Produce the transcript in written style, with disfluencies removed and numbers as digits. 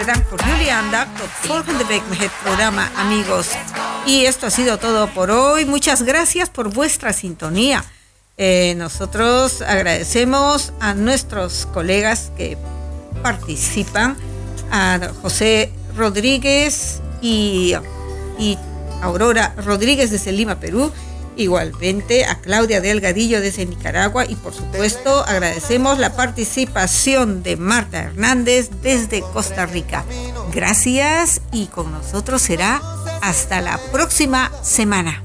bedankt voor jullie aandacht. Tot volgende week met het programa, amigos. Y esto ha sido todo por hoy. Muchas gracias por vuestra sintonía. Nosotros agradecemos a nuestros colegas que participan, a José Rodríguez y Aurora Rodríguez desde Lima, Perú. Igualmente a Claudia Delgadillo desde Nicaragua y por supuesto agradecemos la participación de Marta Hernández desde Costa Rica. Gracias y con nosotros será hasta la próxima semana.